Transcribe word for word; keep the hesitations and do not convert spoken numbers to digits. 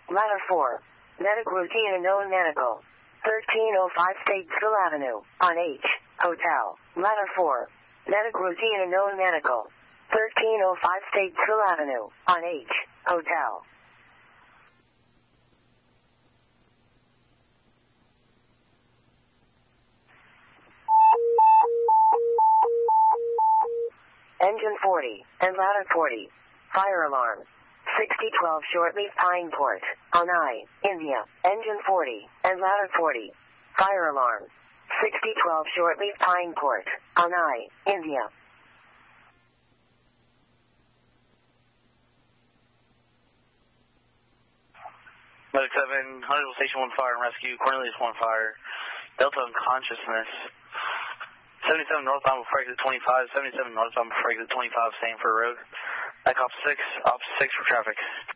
Ladder four. Medic routine and known medical. thirteen oh five Statesville Avenue, on H, Hotel. Ladder four. Medic routine and known medical. thirteen oh five Statesville Avenue, on H, Hotel. Engine forty, and ladder forty. Fire alarm. sixty twelve Shortleaf Pineport, Onai, India. Engine forty, and ladder forty. Fire alarm. sixty twelve Shortleaf Pineport, Onai, India. Medic seven, Huntersville Station one fire and rescue. Cornelius one fire. Delta unconsciousness. seventy-seven northbound before exit twenty-five. seventy-seven northbound before exit twenty-five, Sanford Road. Back off six, off six for traffic.